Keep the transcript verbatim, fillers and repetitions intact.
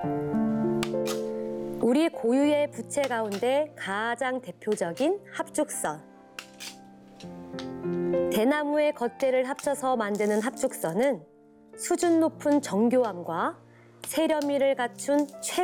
우리 고유의 부채 가운데 가장 대표적인 합죽선. 대나무의 겉대를 합쳐서 만드는 합죽선은 수준 높은 정교함과 세련미를 갖춘 최